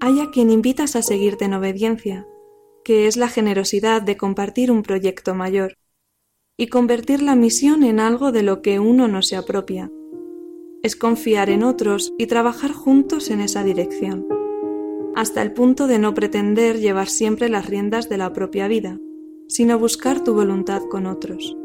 hay a quien invitas a seguirte en obediencia, que es la generosidad de compartir un proyecto mayor y convertir la misión en algo de lo que uno no se apropia. Es confiar en otros y trabajar juntos en esa dirección, hasta el punto de no pretender llevar siempre las riendas de la propia vida, sino buscar tu voluntad con otros.